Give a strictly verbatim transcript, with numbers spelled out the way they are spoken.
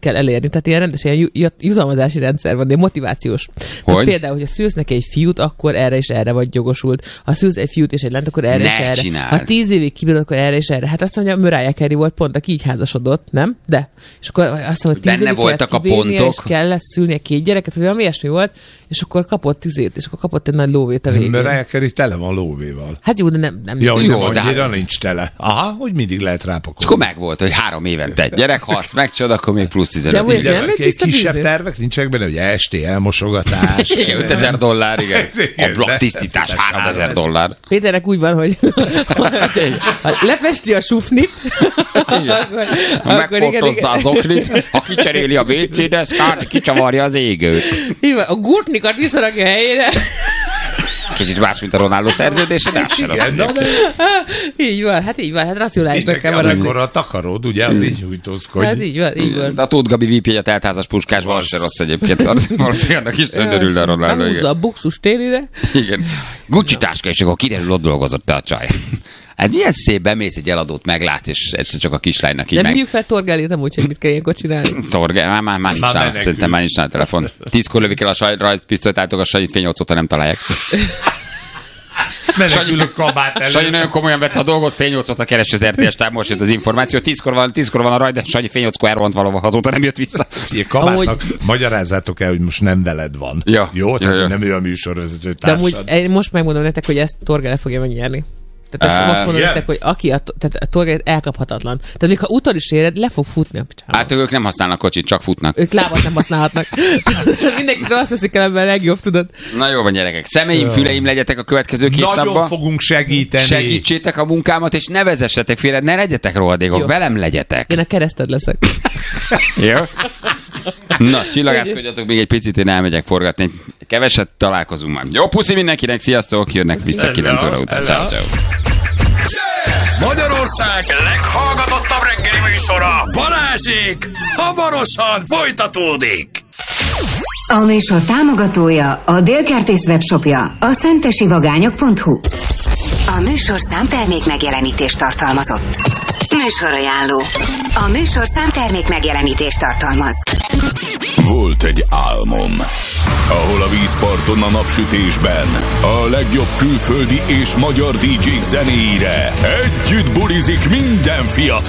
kell elérni. Tehát ilyen rendes ilyen jutalmazási rendszer van, de motivációs. Tehát például, hogyha szülsz neki egy fiút, akkor erre és erre vagy jogosult. Ha szülsz egy fiút és egy lányt, akkor erre ne és erre. Csináld. Ha tíz évig kibírod, akkor erre és erre. Hát azt mondja, Mariah Carey volt pont, aki így házasodott, nem? De. És akkor azt mondja, hogy tíz évig voltak a kibírnia, pontok. és kellett szülnie két gyereket, vagy valami ilyesmi volt, és akkor kapott tizét, és akkor kapott egy nagy lóvét a végén. Mariah Carey tele van lóvéval. Hát jó, de nem... nem Ja, hogy jó, nem de annyira hát- nincs tele. Aha, hogy mindig lehet rápakolni. És akkor megvolt, hogy három évente egy gyerek, ha azt megcsinálod, akkor még plusz tizenöt. De amúgy ez De nem egy tiszta kisebb biznisz? tervek nincsenek benne, hogy esti elmosogatás. Igen, ötezer dollár, igen. Igen, Ablaktisztítás, de- háromezer dollár. Péternek úgy van, hogy ha lefesti a sufnit, akkor, Ha megfotozza az oklit, ha kicseréli a vé cé deszkát, kicsavarja az égőt. így van, a gurtnikat visszarakja a helyére. Kicsit más, mint a Ronaldo szerződése, de az se rossz. Na, de Így van, hát így van, hát racionálisnak kell nekem, maradni. amikor a takarod, ugye, az így hújtózkodj. Hát így van, így van. De a Tóth Gabi vípjegyet eltházas puskásban, az se rossz egyébként. Valószínűleg annak is örül a Ronaldo. Megúzza Igen. a buxus télire. Igen. Gucci táska, és akkor kiderül, ott dolgozott te a csaj. Hát milyen szép, bemész egy eladót, meglátsz, és egyszer csak a kislánynak így Nem meg... hívjuk fel Torgálét amúgy, hogy mit kell ilyenkor csinálni. Torgel, már, már, már nincs Már nála, menekül. szerintem már nincs nála telefon. Tízkor lövik el a saj, rajzpisztolyt, álltok a Sanyit, fél nyolc óta nem találják. Menekül a kabát elő. Sanyi nagyon komolyan vette a dolgot, fél nyolc óta keres az er té es táv, most jött az információ. Tízkor van, tízkor van a raj, de Sanyi fél nyolckor elrohant valahol, azóta nem jött vissza. Ilyen kabátnak magyarázzátok el, hogy most nem veled van. Ja. Jó? Tehát Ja, ja. nem ő a műsorvezető De amúgy társad. én most megmondom nektek, hogy ezt Torgál fogja megnyerni. Tehát ezt Á, most mondom igen? nektek, hogy aki a, tehát a Torgál elkaphatatlan. Tehát még ha utol is éred, le fog futni a picsába. Hát ők nem használnak kocsit, csak futnak. Ők lábat nem használhatnak. Mindenkitől azt veszik el ebben a legjobb, tudod. Na jó van, gyerekek. Szemeim, füleim legyetek a következő két Nagyon napban. fogunk segíteni. Segítsétek a munkámat, és ne vezessetek félre, ne legyetek rohadékok, Jó. velem legyetek. Én a kereszted leszek. Jó? Na, csillagászkodjatok még egy picit, én elmegyek forgatni. Keveset találkozunk majd. Jó, puszi mindenkinek, sziasztok, jönnek vissza kilenc óra után. Ciao, ciao. Magyarország leghallgatottabb reggeli műsora, Balázsék, hamarosan folytatódik. A műsor támogatója a Délkertész webshopja, a szentesivagányok pont hu. A műsor számtermék megjelenítést tartalmazott. Műsorajánló. A műsor számtermék megjelenítést tartalmaz. Volt egy álmom, ahol a vízparton a napsütésben a legjobb külföldi és magyar dé jék zenéire együtt bulizik minden fiatal.